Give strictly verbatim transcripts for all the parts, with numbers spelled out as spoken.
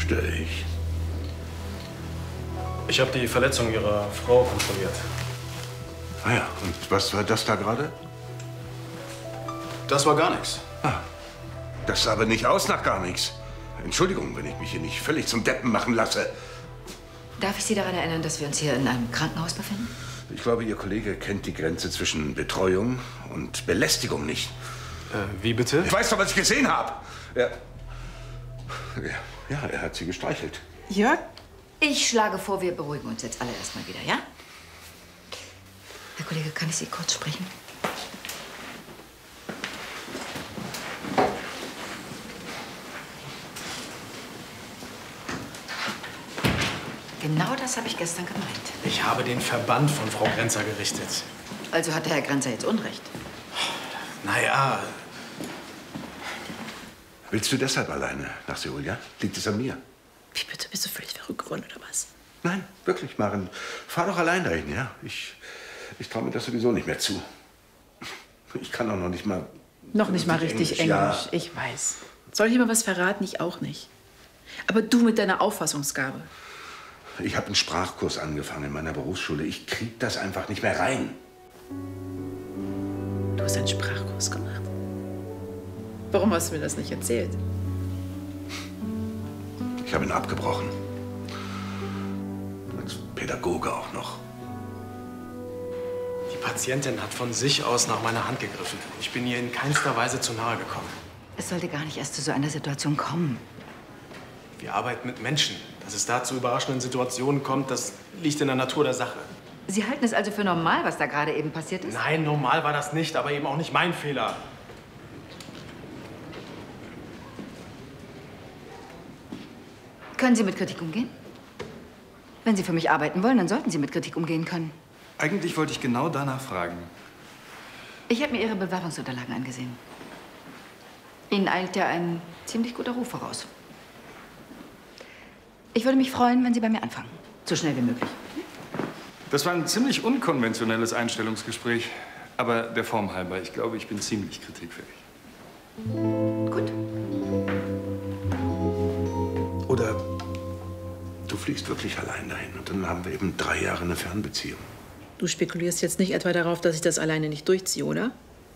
Störe ich? Ich habe die Verletzung Ihrer Frau kontrolliert. Ah ja, und was war das da gerade? Das war gar nichts. Ah, das sah aber nicht aus nach gar nichts. Entschuldigung, wenn ich mich hier nicht völlig zum Deppen machen lasse. Darf ich Sie daran erinnern, dass wir uns hier in einem Krankenhaus befinden? Ich glaube, Ihr Kollege kennt die Grenze zwischen Betreuung und Belästigung nicht. Äh, wie bitte? Ich weiß doch, was ich gesehen habe. Er, ja, er hat sie gestreichelt. Jörg? Ich schlage vor, wir beruhigen uns jetzt alle erstmal wieder, ja? Herr Kollege, kann ich Sie kurz sprechen? Genau das habe ich gestern gemeint. Ich habe den Verband von Frau Grenzer gerichtet. Also hat der Herr Grenzer jetzt Unrecht? Naja. Willst du deshalb alleine nach Seoul, ja? Liegt es an mir? Wie bitte? Bist du völlig verrückt geworden, oder was? Nein, wirklich, Maren. Fahr doch allein dahin, ja? Ich, ich traue mir das sowieso nicht mehr zu. Ich kann auch noch nicht mal... Noch nicht mal richtig Englisch, ja. Ich weiß. Soll ich mal was verraten? Ich auch nicht. Aber du mit deiner Auffassungsgabe. Ich habe einen Sprachkurs angefangen in meiner Berufsschule. Ich krieg das einfach nicht mehr rein. Du hast einen Sprachkurs gemacht. Warum hast du mir das nicht erzählt? Ich habe ihn abgebrochen. Als Pädagoge auch noch. Die Patientin hat von sich aus nach meiner Hand gegriffen. Ich bin ihr in keinster Weise zu nahe gekommen. Es sollte gar nicht erst zu so einer Situation kommen. Wir arbeiten mit Menschen. Dass es da zu überraschenden Situationen kommt, das liegt in der Natur der Sache. Sie halten es also für normal, was da gerade eben passiert ist? Nein, normal war das nicht, aber eben auch nicht mein Fehler. Können Sie mit Kritik umgehen? Wenn Sie für mich arbeiten wollen, dann sollten Sie mit Kritik umgehen können. Eigentlich wollte ich genau danach fragen. Ich habe mir Ihre Bewerbungsunterlagen angesehen. Ihnen eilt ja ein ziemlich guter Ruf voraus. Ich würde mich freuen, wenn Sie bei mir anfangen. So schnell wie möglich. Das war ein ziemlich unkonventionelles Einstellungsgespräch. Aber der Form halber, ich glaube, ich bin ziemlich kritikfähig. Gut. Oder du fliegst wirklich allein dahin und dann haben wir eben drei Jahre eine Fernbeziehung. Du spekulierst jetzt nicht etwa darauf, dass ich das alleine nicht durchziehe, oder?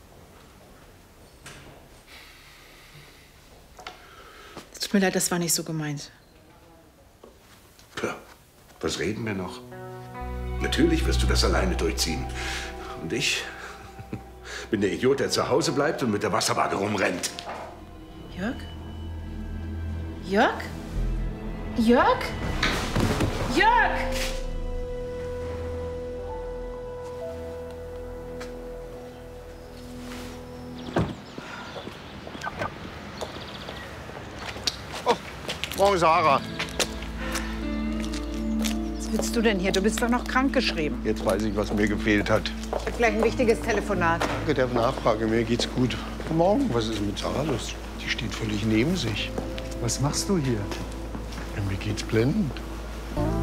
Es tut mir leid, das war nicht so gemeint. Tja, was reden wir noch? Natürlich wirst du das alleine durchziehen. Und ich bin der Idiot, der zu Hause bleibt und mit der Wasserwaage rumrennt. Jörg? Jörg? Jörg? Jörg! Oh, morgen, Sarah. Was willst du denn hier? Du bist doch noch krankgeschrieben. Jetzt weiß ich, was mir gefehlt hat. Ich hab gleich ein wichtiges Telefonat. Danke der Nachfrage, mir geht's gut. Guten Morgen, was ist mit Sarah los? Die steht völlig neben sich. Was machst du hier? Ja, mir geht's blendend.